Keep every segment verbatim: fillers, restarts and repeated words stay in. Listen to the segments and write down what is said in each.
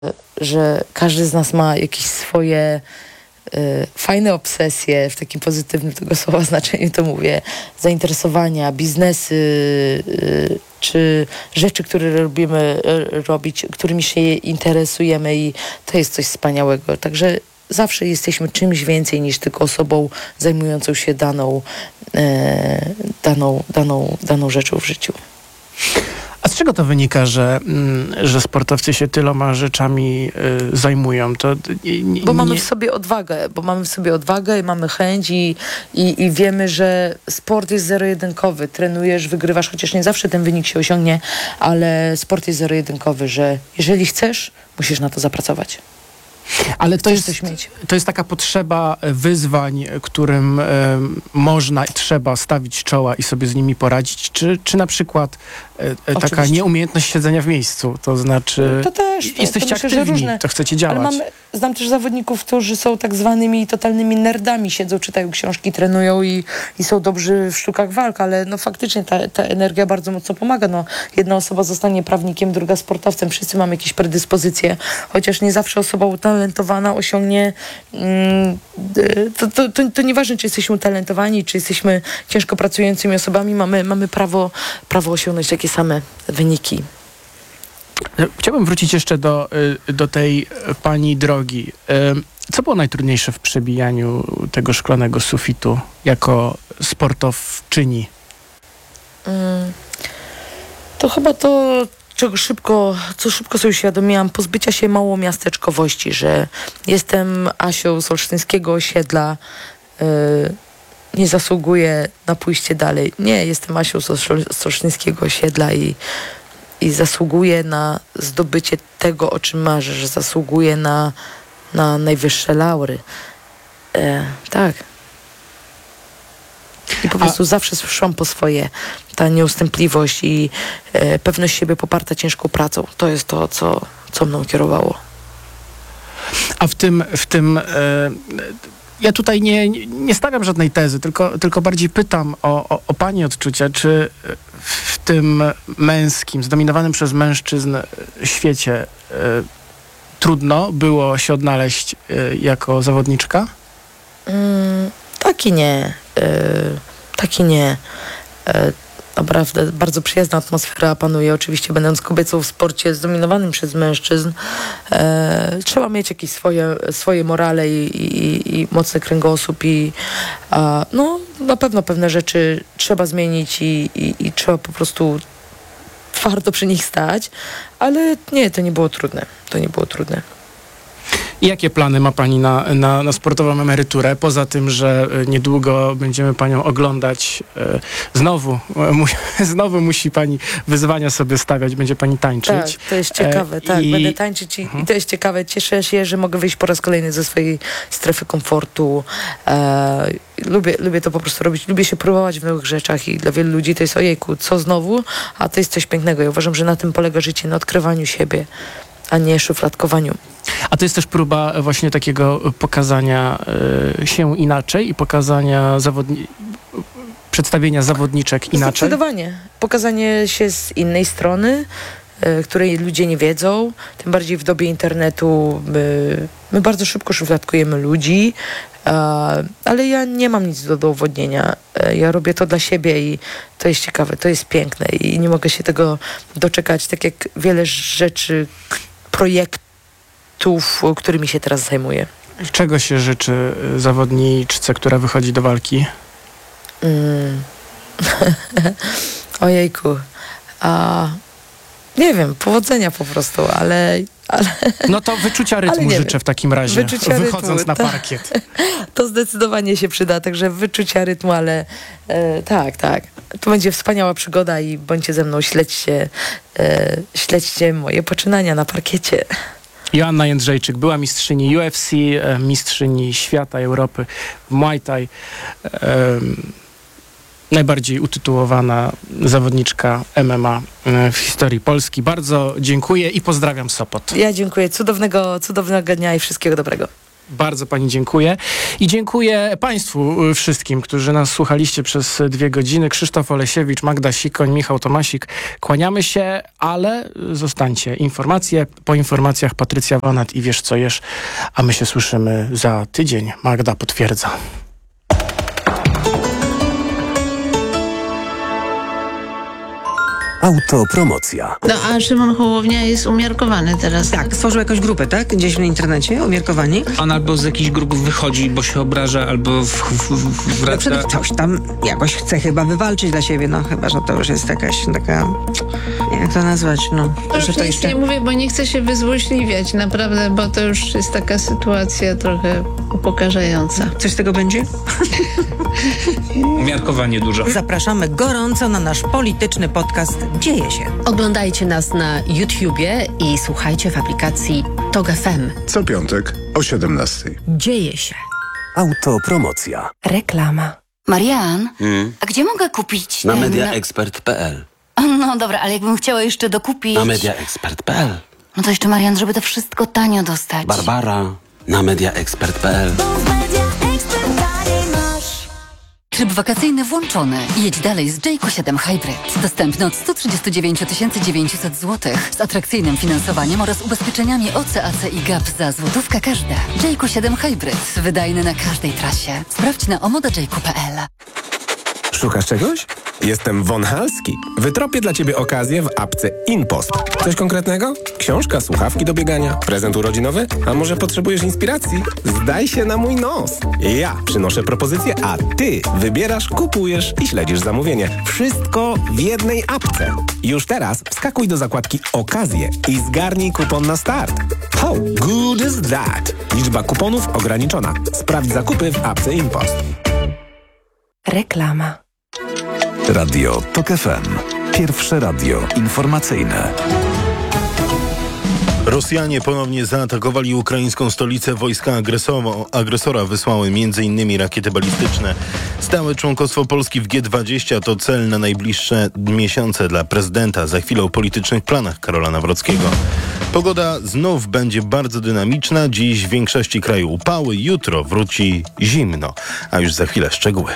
że każdy z nas ma jakieś swoje y, fajne obsesje, w takim pozytywnym tego słowa znaczeniu to mówię, zainteresowania, biznesy, y, czy rzeczy, które lubimy y, robić, którymi się interesujemy i to jest coś wspaniałego. Także zawsze jesteśmy czymś więcej niż tylko osobą zajmującą się daną, e, daną, daną, daną rzeczą w życiu. A z czego to wynika, że, że sportowcy się tyloma rzeczami y, zajmują? To, y, nie, bo mamy w sobie odwagę, bo mamy w sobie odwagę i mamy chęć i, i, i wiemy, że sport jest zero-jedynkowy. Trenujesz, wygrywasz, chociaż nie zawsze ten wynik się osiągnie, ale sport jest zero-jedynkowy, że jeżeli chcesz, musisz na to zapracować. Ale to jest, to jest taka potrzeba wyzwań, którym e, można i trzeba stawić czoła i sobie z nimi poradzić, czy, czy na przykład e, taka nieumiejętność siedzenia w miejscu, to znaczy to też, to, jesteście to myślę, aktywni, różne, to chcecie działać. Ale mamy, znam też zawodników, którzy są tak zwanymi totalnymi nerdami, siedzą, czytają książki, trenują i, i są dobrzy w sztukach walk, ale no faktycznie ta, ta energia bardzo mocno pomaga. No, jedna osoba zostanie prawnikiem, druga sportowcem, wszyscy mamy jakieś predyspozycje, chociaż nie zawsze osoba utalentowana osiągnie mm, to, to, to, to nieważne, czy jesteśmy utalentowani, czy jesteśmy ciężko pracującymi osobami, mamy, mamy prawo, prawo osiągnąć takie same wyniki. Chciałbym wrócić jeszcze do, do tej pani drogi. Co było najtrudniejsze w przebijaniu tego szklanego sufitu jako sportowczyni? Mm, to chyba to, czego szybko, co szybko sobie uświadomiłam, pozbycia się małomiasteczkowości, że jestem Asią z olsztyńskiego osiedla, yy, nie zasługuję na pójście dalej. Nie, jestem Asią z olsztyńskiego osiedla i i zasługuje na zdobycie tego, o czym marzę, że zasługuje na, na najwyższe laury. E, tak. I po prostu A... zawsze szłam po swoje. Ta nieustępliwość i e, pewność siebie poparta ciężką pracą. To jest to, co, co mną kierowało. A w tym, w tym e, ja tutaj nie, nie stawiam żadnej tezy, tylko, tylko bardziej pytam o, o, o pani odczucia, czy w tym męskim, zdominowanym przez mężczyzn świecie y, trudno było się odnaleźć y, jako zawodniczka? Mm, tak i nie. Y, tak i nie. Y, Naprawdę bardzo przyjazna atmosfera panuje. Oczywiście będąc kobiecą w sporcie zdominowanym przez mężczyzn, e, trzeba mieć jakieś swoje, swoje morale i, i, i mocny kręgosłup i a, no, na pewno pewne rzeczy trzeba zmienić i, i, i trzeba po prostu twardo przy nich stać, ale nie, to nie było trudne. To nie było trudne. I jakie plany ma pani na, na, na sportową emeryturę? Poza tym, że niedługo będziemy panią oglądać. E, znowu, e, mu, znowu musi pani wyzwania sobie stawiać, będzie pani tańczyć. Tak, to jest ciekawe, e, tak, i... będę tańczyć i, mhm. i to jest ciekawe. Cieszę się, że mogę wyjść po raz kolejny ze swojej strefy komfortu. E, lubię, lubię to po prostu robić, lubię się próbować w nowych rzeczach i dla wielu ludzi to jest ojejku, co znowu? A to jest coś pięknego. Ja uważam, że na tym polega życie, na odkrywaniu siebie, a nie szufladkowaniu. A to jest też próba właśnie takiego pokazania y, się inaczej i pokazania zawodni- przedstawienia zawodniczek inaczej? Zdecydowanie. Pokazanie się z innej strony, y, której ludzie nie wiedzą. Tym bardziej w dobie internetu my, my bardzo szybko szufladkujemy ludzi, y, ale ja nie mam nic do udowodnienia. Y, ja robię to dla siebie i to jest ciekawe, to jest piękne i nie mogę się tego doczekać, tak jak wiele rzeczy, projektów, którymi się teraz zajmuję. Czego się życzy zawodniczce, która wychodzi do walki? Mm. Ojejku. A, nie wiem, powodzenia po prostu, ale... ale no to wyczucia rytmu życzę w takim razie, wyczucia wychodząc rytmu, na to, parkiet. To zdecydowanie się przyda, także wyczucia rytmu, ale e, tak, tak. To będzie wspaniała przygoda i bądźcie ze mną, śledźcie, e, śledźcie moje poczynania na parkiecie. Joanna Jędrzejczyk była mistrzyni U F C, mistrzyni świata, Europy w Muay Thai. Um, najbardziej utytułowana zawodniczka M M A w historii Polski. Bardzo dziękuję i pozdrawiam Sopot. Ja dziękuję. Cudownego, cudownego dnia i wszystkiego dobrego. Bardzo pani dziękuję. I dziękuję państwu wszystkim, którzy nas słuchaliście przez dwie godziny. Krzysztof Olesiewicz, Magda Sikoń, Michał Tomasik. Kłaniamy się, ale zostańcie. Informacje po informacjach Patrycja Wanat i Wiesz co jesz, a my się słyszymy za tydzień. Magda potwierdza. Autopromocja. No a Szymon Hołownia jest umiarkowany teraz. Tak, stworzył jakąś grupę, tak? Gdzieś w internecie, umiarkowani. On albo z jakichś grup wychodzi, bo się obraża, albo w, w, w, No wraca... przede coś tam jakoś chce chyba wywalczyć dla siebie, no chyba, że to już jest jakaś taka, jak to nazwać, no. To już że to nic jeszcze... nie mówię, bo nie chcę się wyzłośliwiać, naprawdę, bo to już jest taka sytuacja trochę upokarzająca. Coś z tego będzie? Umiarkowanie dużo. Zapraszamy gorąco na nasz polityczny podcast Dzieje się. Oglądajcie nas na YouTubie i słuchajcie w aplikacji Tok F M. Co piątek o siedemnastej. Dzieje się. Autopromocja. Reklama. Marian, Hmm? a gdzie mogę kupić... Na em, mediaexpert kropka p l. No dobra, ale jakbym chciała jeszcze dokupić... Na mediaexpert kropka p l. No to jeszcze, Marian, żeby to wszystko tanio dostać. Barbara. Na mediaexpert kropka p l. Tryb wakacyjny włączony. Jedź dalej z Jayco siedem Hybrid. Dostępny od sto trzydzieści dziewięć tysięcy dziewięćset złotych z atrakcyjnym finansowaniem oraz ubezpieczeniami O C, A C i gap za złotówkę każde. Jayco siedem Hybrid. Wydajny na każdej trasie. Sprawdź na omoda jayco kropka p l. Szukasz czegoś? Jestem Von Halski. Wytropię dla ciebie okazję w apce InPost. Coś konkretnego? Książka, słuchawki do biegania, prezent urodzinowy? A może potrzebujesz inspiracji? Zdaj się na mój nos. Ja przynoszę propozycję, a ty wybierasz, kupujesz i śledzisz zamówienie. Wszystko w jednej apce. Już teraz wskakuj do zakładki Okazje i zgarnij kupon na start. How good is that? Liczba kuponów ograniczona. Sprawdź zakupy w apce InPost. Reklama. Radio Tok F M. Pierwsze radio informacyjne. Rosjanie ponownie zaatakowali ukraińską stolicę. Wojska agresora wysłały między innymi rakiety balistyczne. Stałe członkostwo Polski w G dwadzieścia to cel na najbliższe miesiące dla prezydenta. Za chwilę o politycznych planach Karola Nawrockiego. Pogoda znów będzie bardzo dynamiczna. Dziś w większości kraju upały. Jutro wróci zimno. A już za chwilę szczegóły.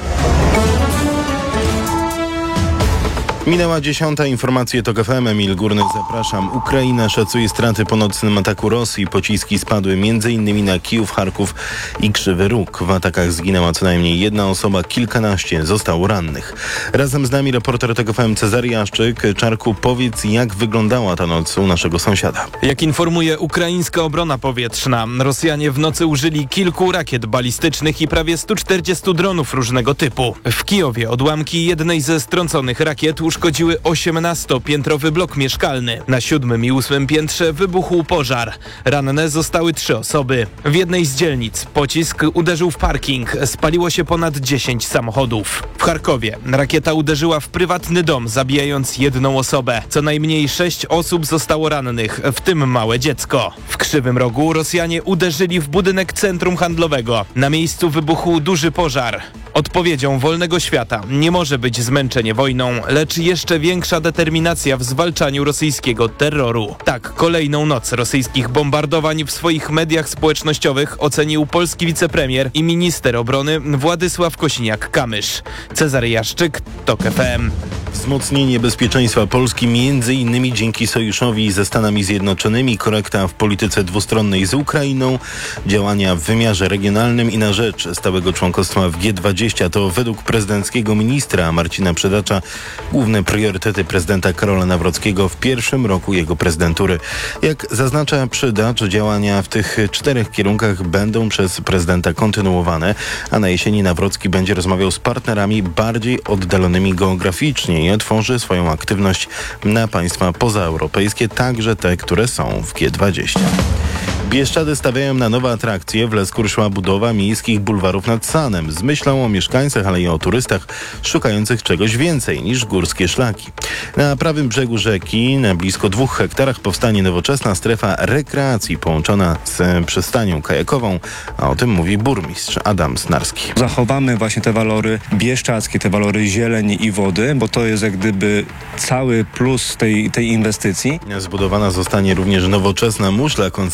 Minęła dziesiąta. Informacje Tok F M. Emil Górny, zapraszam. Ukraina szacuje straty po nocnym ataku Rosji. Pociski spadły m.in. na Kijów, Charków i Krzywy Róg. W atakach zginęła co najmniej jedna osoba, kilkanaście zostało rannych. Razem z nami reporter Tok F M Cezary Jaszczyk. Czarku, powiedz, jak wyglądała ta noc u naszego sąsiada. Jak informuje ukraińska obrona powietrzna, Rosjanie w nocy użyli kilku rakiet balistycznych i prawie stu czterdziestu dronów różnego typu. W Kijowie odłamki jednej ze strąconych rakiet uszkodziły osiemnastopiętrowy blok mieszkalny. Na siódmym i ósmym piętrze wybuchł pożar. Ranne zostały trzy osoby. W jednej z dzielnic pocisk uderzył w parking. Spaliło się ponad dziesięć samochodów. W Charkowie rakieta uderzyła w prywatny dom, zabijając jedną osobę. Co najmniej sześć osób zostało rannych, w tym małe dziecko. W Krzywym Rogu Rosjanie uderzyli w budynek centrum handlowego. Na miejscu wybuchł duży pożar. Odpowiedzią wolnego świata nie może być zmęczenie wojną, lecz jeszcze większa determinacja w zwalczaniu rosyjskiego terroru. Tak, kolejną noc rosyjskich bombardowań w swoich mediach społecznościowych ocenił polski wicepremier i minister obrony Władysław Kosiniak-Kamysz. Cezary Jaszczyk, Tok F M. Wzmocnienie bezpieczeństwa Polski między innymi dzięki sojuszowi ze Stanami Zjednoczonymi, korekta w polityce dwustronnej z Ukrainą, działania w wymiarze regionalnym i na rzecz stałego członkostwa w G dwadzieścia to według prezydenckiego ministra Marcina Przydacza główne priorytety prezydenta Karola Nawrockiego w pierwszym roku jego prezydentury. Jak zaznacza Przydacz, działania w tych czterech kierunkach będą przez prezydenta kontynuowane, a na jesieni Nawrocki będzie rozmawiał z partnerami bardziej oddalonymi geograficznie i otworzy swoją aktywność na państwa pozaeuropejskie, także te, które są w G dwadzieścia. Bieszczady stawiają na nowe atrakcje. W Lesku ruszyła budowa miejskich bulwarów nad Sanem z myślą o mieszkańcach, ale i o turystach szukających czegoś więcej niż górskie szlaki. Na prawym brzegu rzeki, na blisko dwóch hektarach powstanie nowoczesna strefa rekreacji połączona z przystanią kajakową, a o tym mówi burmistrz Adam Snarski. Zachowamy właśnie te walory bieszczadzkie, te walory zieleni i wody, bo to jest jak gdyby cały plus tej, tej inwestycji. Zbudowana zostanie również nowoczesna muszla koncertowa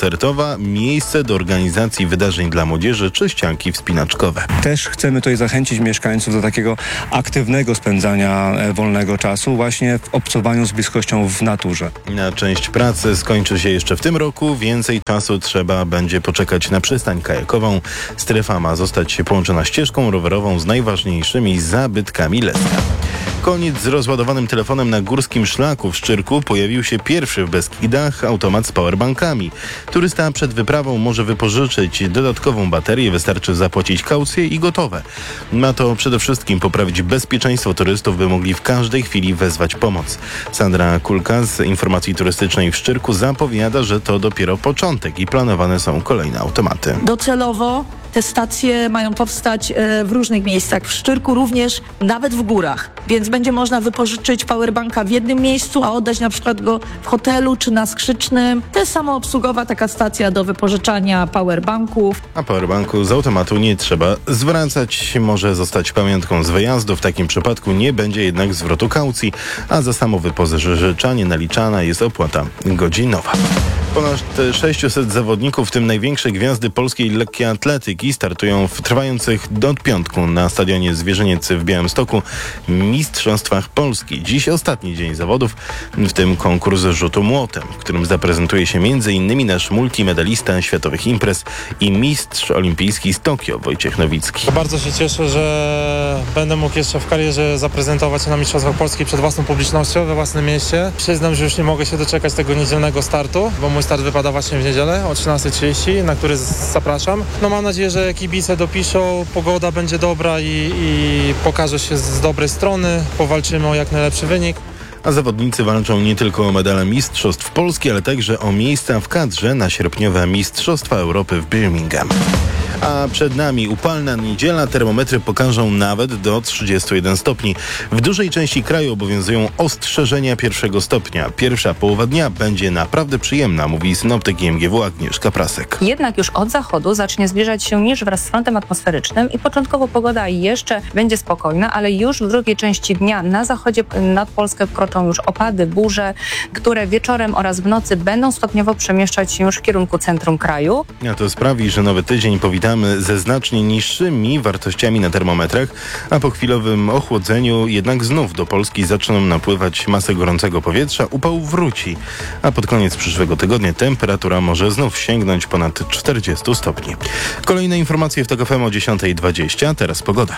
zabawa, miejsce do organizacji wydarzeń dla młodzieży czy ścianki wspinaczkowe. Też chcemy tutaj zachęcić mieszkańców do takiego aktywnego spędzania wolnego czasu właśnie w obcowaniu z bliskością w naturze. Na część pracy skończy się jeszcze w tym roku. Więcej czasu trzeba będzie poczekać na przystań kajakową. Strefa ma zostać połączona ścieżką rowerową z najważniejszymi zabytkami Leska. Koniec z rozładowanym telefonem na górskim szlaku w Szczyrku. Pojawił się pierwszy w Beskidach automat z powerbankami. Turysta przed wyprawą może wypożyczyć dodatkową baterię, wystarczy zapłacić kaucję i gotowe. Ma to przede wszystkim poprawić bezpieczeństwo turystów, by mogli w każdej chwili wezwać pomoc. Sandra Kulka z Informacji Turystycznej w Szczyrku zapowiada, że to dopiero początek i planowane są kolejne automaty. Docelowo te stacje mają powstać w różnych miejscach. W Szczyrku również, nawet w górach. Więc będzie można wypożyczyć powerbanka w jednym miejscu, a oddać na przykład go w hotelu czy na Skrzycznym. To jest samoobsługowa taka stacja do wypożyczania powerbanków. A powerbanku z automatu nie trzeba zwracać. Może zostać pamiątką z wyjazdu. W takim przypadku nie będzie jednak zwrotu kaucji, a za samo wypożyczanie naliczana jest opłata godzinowa. Ponad sześciuset zawodników, w tym największe gwiazdy polskiej lekkiej atletyki, startują w trwających do piątku na stadionie Zwierzyniec w Białymstoku Mistrzostwach Polski. Dziś ostatni dzień zawodów, w tym konkurs rzutu młotem, w którym zaprezentuje się m.in. nasz multimedalista światowych imprez i mistrz olimpijski z Tokio, Wojciech Nowicki. Bardzo się cieszę, że będę mógł jeszcze w karierze zaprezentować się na Mistrzostwach Polski przed własną publicznością, we własnym mieście. Przyznam, że już nie mogę się doczekać tego niedzielnego startu, bo mój start wypada właśnie w niedzielę o trzynasta trzydzieści, na który zapraszam. No mam nadzieję, że kibice dopiszą, pogoda będzie dobra i, i pokaże się z dobrej strony. Powalczymy o jak najlepszy wynik. A zawodnicy walczą nie tylko o medale Mistrzostw Polski, ale także o miejsca w kadrze na sierpniowe Mistrzostwa Europy w Birmingham. A przed nami upalna niedziela. Termometry pokażą nawet do trzydziestu jeden stopni. W dużej części kraju obowiązują ostrzeżenia pierwszego stopnia. Pierwsza połowa dnia będzie naprawdę przyjemna, mówi synoptyk I M G W Agnieszka Prasek. Jednak już od zachodu zacznie zbliżać się niż wraz z frontem atmosferycznym i początkowo pogoda jeszcze będzie spokojna, ale już w drugiej części dnia na zachodzie nad Polskę wkroczą już opady, burze, które wieczorem oraz w nocy będą stopniowo przemieszczać się już w kierunku centrum kraju. A to sprawi, że nowy tydzień powitamy ze znacznie niższymi wartościami na termometrach, a po chwilowym ochłodzeniu jednak znów do Polski zaczną napływać masy gorącego powietrza, upał wróci, a pod koniec przyszłego tygodnia temperatura może znów sięgnąć ponad czterdziestu stopni. Kolejne informacje w TOK F M o dziesiąta dwadzieścia, teraz pogoda.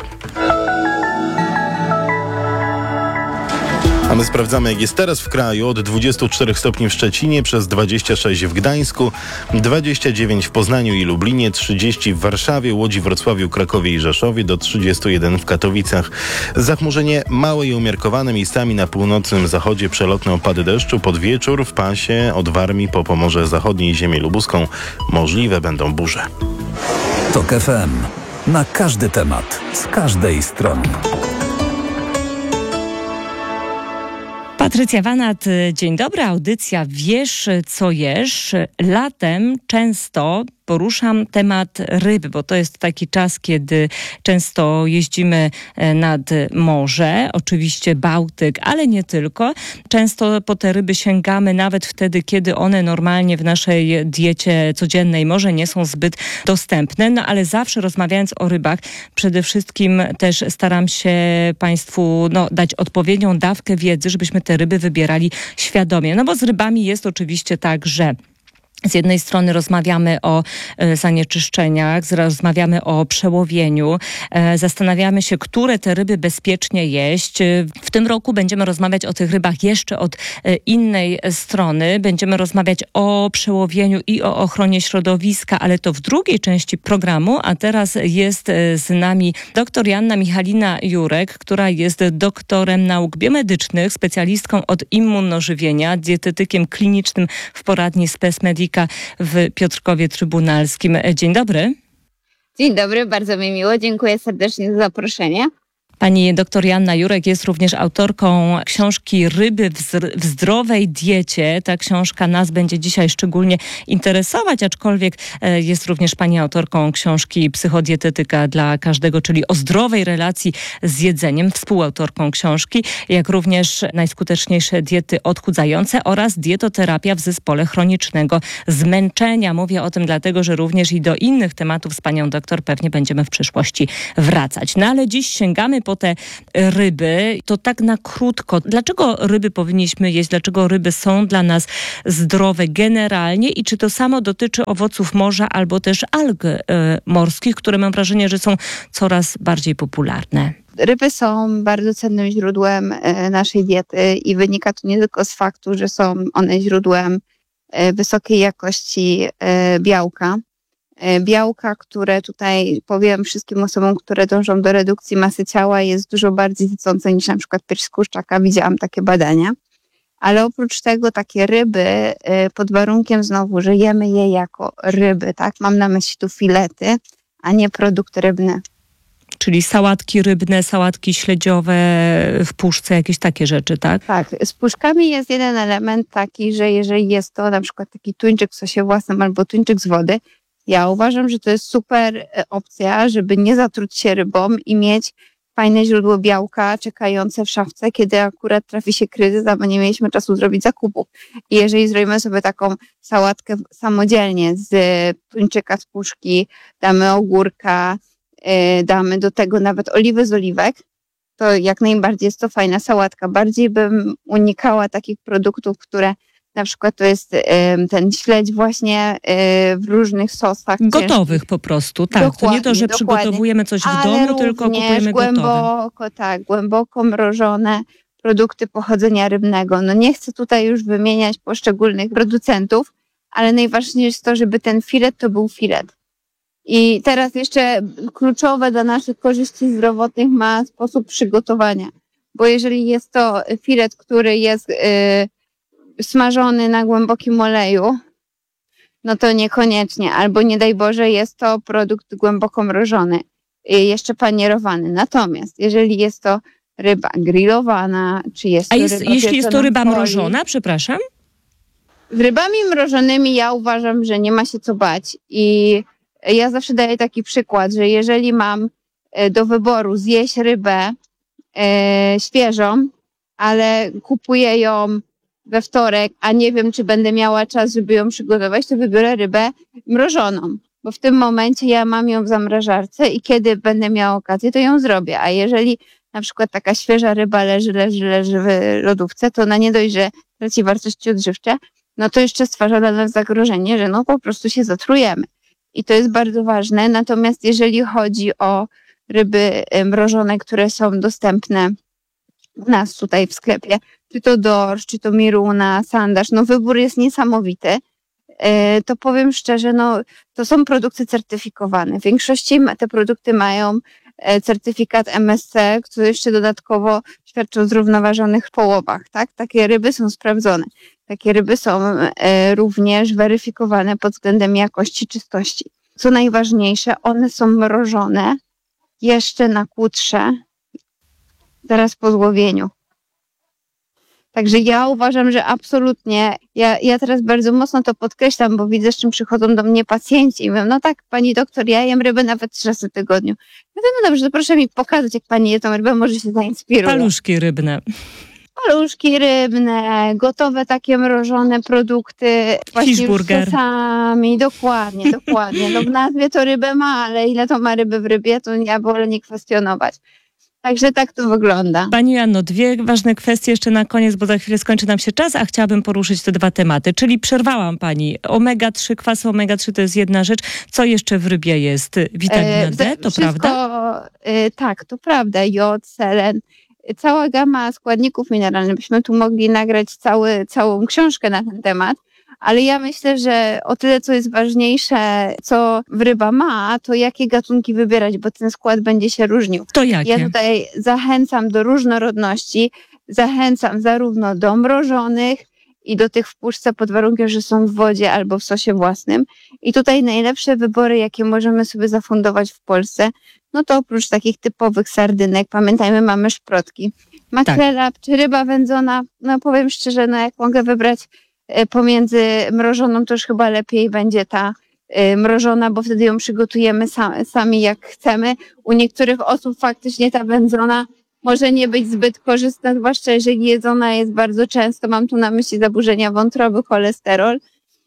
A my sprawdzamy, jak jest teraz w kraju. Od dwudziestu czterech stopni w Szczecinie, przez dwadzieścia sześć w Gdańsku, dwadzieścia dziewięć w Poznaniu i Lublinie, trzydzieści w Warszawie, Łodzi, Wrocławiu, Krakowie i Rzeszowie, do trzydziestu jeden w Katowicach. Zachmurzenie małe i umiarkowane, miejscami na północnym zachodzie przelotne opady deszczu. Pod wieczór w pasie od Warmii po Pomorze Zachodnie i ziemię lubuską możliwe będą burze. TOK F M. Na każdy temat, z każdej strony. Patrycja Wanat, dzień dobry. Audycja Wiesz co jesz. Latem często poruszam temat ryb, bo to jest taki czas, kiedy często jeździmy nad morze, oczywiście Bałtyk, ale nie tylko. Często po te ryby sięgamy nawet wtedy, kiedy one normalnie w naszej diecie codziennej może nie są zbyt dostępne, no ale zawsze rozmawiając o rybach, przede wszystkim też staram się Państwu no, dać odpowiednią dawkę wiedzy, żebyśmy te ryby wybierali świadomie. No bo z rybami jest oczywiście tak, że z jednej strony rozmawiamy o e, zanieczyszczeniach, rozmawiamy o przełowieniu, e, zastanawiamy się, które te ryby bezpiecznie jeść. W tym roku będziemy rozmawiać o tych rybach jeszcze od e, innej strony. Będziemy rozmawiać o przełowieniu i o ochronie środowiska, ale to w drugiej części programu, a teraz jest e, z nami dr Joanna Michalina-Jurek, która jest doktorem nauk biomedycznych, specjalistką od immunożywienia, dietetykiem klinicznym w poradni Spes Medica w Piotrkowie Trybunalskim. Dzień dobry. Dzień dobry, bardzo mi miło. Dziękuję serdecznie za zaproszenie. Pani doktor Joanna Jurek jest również autorką książki Ryby w, zr- w zdrowej diecie. Ta książka nas będzie dzisiaj szczególnie interesować, aczkolwiek e, jest również pani autorką książki Psychodietetyka dla każdego, czyli o zdrowej relacji z jedzeniem, współautorką książki, jak również najskuteczniejsze diety odchudzające oraz dietoterapia w zespole chronicznego zmęczenia. Mówię o tym dlatego, że również i do innych tematów z panią doktor pewnie będziemy w przyszłości wracać. No ale dziś sięgamy po te ryby. To tak na krótko. Dlaczego ryby powinniśmy jeść? Dlaczego ryby są dla nas zdrowe generalnie? I czy to samo dotyczy owoców morza albo też alg y, morskich, które mam wrażenie, że są coraz bardziej popularne? Ryby są bardzo cennym źródłem e, naszej diety i wynika to nie tylko z faktu, że są one źródłem e, wysokiej jakości e, białka. E, białka, które tutaj powiem wszystkim osobom, które dążą do redukcji masy ciała, jest dużo bardziej sycące niż na przykład pierś z kurczaka. Widziałam takie badania. Ale oprócz tego takie ryby, e, pod warunkiem znowu, że jemy je jako ryby, tak? Mam na myśli tu filety, a nie produkt rybny. Czyli sałatki rybne, sałatki śledziowe w puszce, jakieś takie rzeczy, tak? Tak. Z puszkami jest jeden element taki, że jeżeli jest to na przykład taki tuńczyk w sosie własnym albo tuńczyk z wody, ja uważam, że to jest super opcja, żeby nie zatruć się rybą i mieć fajne źródło białka czekające w szafce, kiedy akurat trafi się kryzys, albo nie mieliśmy czasu zrobić zakupów. I jeżeli zrobimy sobie taką sałatkę samodzielnie z tuńczyka z puszki, damy ogórka, damy do tego nawet oliwy z oliwek, to jak najbardziej jest to fajna sałatka. Bardziej bym unikała takich produktów, które na przykład to jest ten śledź właśnie w różnych sosach. Gotowych ciężkich. Po prostu, tak. Dokładnie, to nie to, że dokładnie. Przygotowujemy coś w Ale domu, tylko kupujemy głęboko, gotowe. Tak, głęboko mrożone produkty pochodzenia rybnego. No nie chcę tutaj już wymieniać poszczególnych producentów, ale najważniejsze jest to, żeby ten filet to był filet. I teraz jeszcze kluczowe dla naszych korzyści zdrowotnych ma sposób przygotowania. Bo jeżeli jest to filet, który jest y, smażony na głębokim oleju, no to niekoniecznie. Albo nie daj Boże jest to produkt głęboko mrożony, y, jeszcze panierowany. Natomiast jeżeli jest to ryba grillowana, czy jest to A jest, ryba jeśli jest to ryba w folii, mrożona, przepraszam? Z rybami mrożonymi ja uważam, że nie ma się co bać. I ja zawsze daję taki przykład, że jeżeli mam do wyboru zjeść rybę e, świeżą, ale kupuję ją we wtorek, a nie wiem, czy będę miała czas, żeby ją przygotować, to wybiorę rybę mrożoną, bo w tym momencie ja mam ją w zamrażarce i kiedy będę miała okazję, to ją zrobię. A jeżeli na przykład taka świeża ryba leży, leży, leży w lodówce, to ona nie dość, że traci wartości odżywcze, no to jeszcze stwarza dla nas zagrożenie, że no po prostu się zatrujemy. I to jest bardzo ważne. Natomiast jeżeli chodzi o ryby mrożone, które są dostępne u nas tutaj w sklepie, czy to dorsz, czy to miruna, sandaż, no wybór jest niesamowity. To powiem szczerze, no to są produkty certyfikowane. W większości te produkty mają certyfikat M S C, który jeszcze dodatkowo świadczy o zrównoważonych połowach, tak? Takie ryby są sprawdzone. Takie ryby są również weryfikowane pod względem jakości, czystości. Co najważniejsze, one są mrożone jeszcze na kłódrze, zaraz po złowieniu. Także ja uważam, że absolutnie, ja, ja teraz bardzo mocno to podkreślam, bo widzę, z czym przychodzą do mnie pacjenci i mówią, no tak, pani doktor, ja jem rybę nawet trzy razy w tygodniu. Ja mówię, no dobrze, to proszę mi pokazać, jak pani je tą rybę, może się zainspiruje. Paluszki rybne. Paluszki rybne, gotowe takie mrożone produkty. Fishburger. Z sosami, dokładnie, dokładnie. No w nazwie to rybę ma, ale ile to ma ryby w rybie, to ja wolę nie kwestionować. Także tak to wygląda. Pani Joanno, dwie ważne kwestie jeszcze na koniec, bo za chwilę skończy nam się czas, a chciałabym poruszyć te dwa tematy. Czyli przerwałam pani. omega trzy, kwasy omega trzy to jest jedna rzecz. Co jeszcze w rybie jest? Witamina D, to Wszystko, prawda? Y, tak, to prawda. Jod, selen, cała gama składników mineralnych. Byśmy tu mogli nagrać cały, całą książkę na ten temat. Ale ja myślę, że o tyle, co jest ważniejsze, co w ryba ma, to jakie gatunki wybierać, bo ten skład będzie się różnił. To jakie? Ja tutaj zachęcam do różnorodności, zachęcam zarówno do mrożonych, i do tych w puszce pod warunkiem, że są w wodzie albo w sosie własnym. I tutaj najlepsze wybory, jakie możemy sobie zafundować w Polsce, no to oprócz takich typowych sardynek, pamiętajmy, mamy szprotki. Makrela tak. czy ryba wędzona, no powiem szczerze, no jak mogę wybrać pomiędzy mrożoną, to już chyba lepiej będzie ta mrożona, bo wtedy ją przygotujemy sami, sami jak chcemy. U niektórych osób faktycznie ta wędzona może nie być zbyt korzystna, zwłaszcza jeżeli jedzona jest bardzo często. Mam tu na myśli zaburzenia wątroby, cholesterol.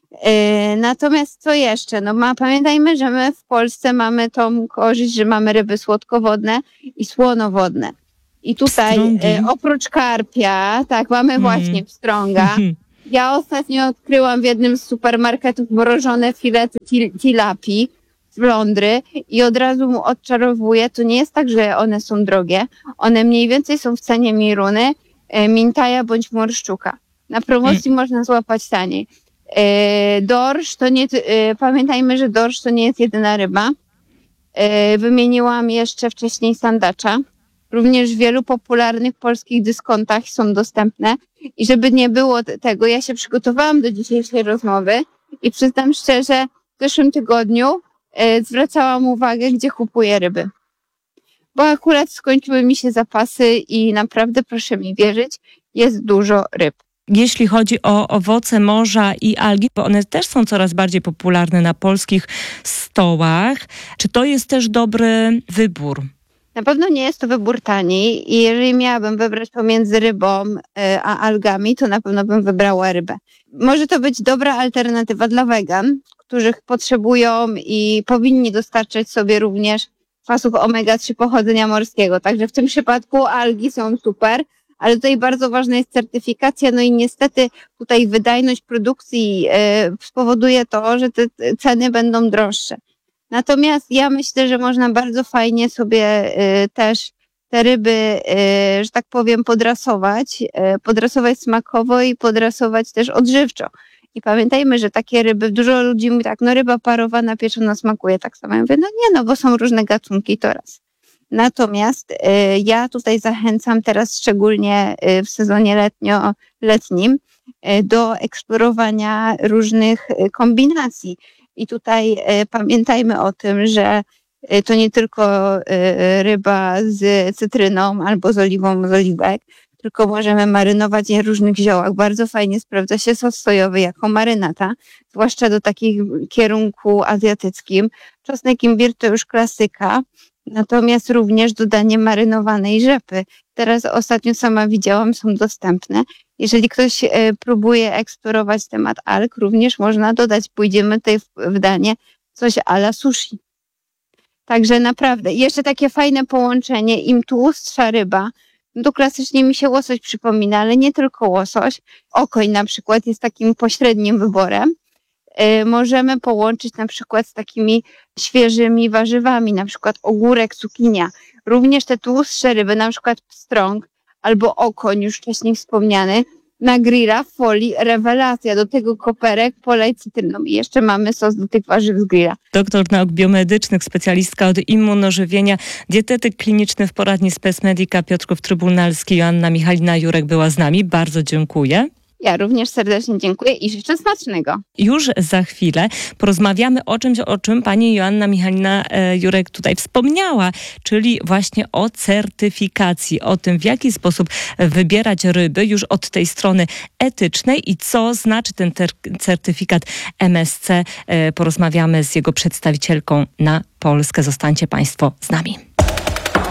Natomiast co jeszcze? No ma, pamiętajmy, że my w Polsce mamy tą korzyść, że mamy ryby słodkowodne i słonowodne. I tutaj e, oprócz karpia, tak, mamy mm. właśnie pstrąga. Ja ostatnio odkryłam w jednym z supermarketów mrożone filety til- tilapii z Londry i od razu mu odczarowuję. To nie jest tak, że one są drogie. One mniej więcej są w cenie Miruny, e, Mintaja bądź Morszczuka. Na promocji mm. można złapać taniej. E, dorsz to nie, e, pamiętajmy, że dorsz to nie jest jedyna ryba. E, wymieniłam jeszcze wcześniej sandacza. Również w wielu popularnych polskich dyskontach są dostępne. I żeby nie było tego, ja się przygotowałam do dzisiejszej rozmowy i przyznam szczerze, w zeszłym tygodniu e, zwracałam uwagę, gdzie kupuję ryby. Bo akurat skończyły mi się zapasy i naprawdę, proszę mi wierzyć, jest dużo ryb. Jeśli chodzi o owoce morza i algi, bo one też są coraz bardziej popularne na polskich stołach, czy to jest też dobry wybór? Na pewno nie jest to wybór tani i jeżeli miałabym wybrać pomiędzy rybą a algami, to na pewno bym wybrała rybę. Może to być dobra alternatywa dla wegan, których potrzebują i powinni dostarczać sobie również kwasów omega trzy pochodzenia morskiego. Także w tym przypadku algi są super, ale tutaj bardzo ważna jest certyfikacja, no i niestety tutaj wydajność produkcji spowoduje to, że te ceny będą droższe. Natomiast ja myślę, że można bardzo fajnie sobie y, też te ryby, y, że tak powiem, podrasować, y, podrasować smakowo i podrasować też odżywczo. I pamiętajmy, że takie ryby, dużo ludzi mówi tak, no ryba parowana, pieczona smakuje tak samo. Ja mówię, no nie, no bo są różne gatunki, to raz. Natomiast y, ja tutaj zachęcam teraz szczególnie y, w sezonie letnio-letnim y, do eksplorowania różnych y, kombinacji. I tutaj e, pamiętajmy o tym, że e, to nie tylko e, ryba z cytryną albo z oliwą z oliwek, tylko możemy marynować je w różnych ziołach. Bardzo fajnie sprawdza się sos sojowy jako marynata, zwłaszcza do takich kierunku azjatyckim. Czosnek imbir to już klasyka, natomiast również dodanie marynowanej rzepy. Teraz ostatnio sama widziałam, są dostępne. Jeżeli ktoś e, próbuje eksplorować temat alg, również można dodać, pójdziemy tutaj w, w danie, coś a la sushi. Także naprawdę, jeszcze takie fajne połączenie, im tłustsza ryba, no to klasycznie mi się łosoś przypomina, ale nie tylko łosoś. Okoń na przykład jest takim pośrednim wyborem. E, możemy połączyć na przykład z takimi świeżymi warzywami, na przykład ogórek, cukinia. Również te tłustsze ryby, na przykład pstrąg albo okoń, już wcześniej wspomniany, na grilla w folii rewelacja. Do tego koperek polej cytryną. I jeszcze mamy sos do tych warzyw z grilla. Doktor nauk biomedycznych, specjalistka od immunożywienia, dietetyk kliniczny w poradni Specmedica Piotrków Trybunalski, Joanna Michalina-Jurek była z nami. Bardzo dziękuję. Ja również serdecznie dziękuję i życzę smacznego. Już za chwilę porozmawiamy o czymś, o czym pani Joanna Michalina-Jurek tutaj wspomniała, czyli właśnie o certyfikacji, o tym, w jaki sposób wybierać ryby już od tej strony etycznej i co znaczy ten ter- certyfikat M S C. Porozmawiamy z jego przedstawicielką na Polskę. Zostańcie państwo z nami.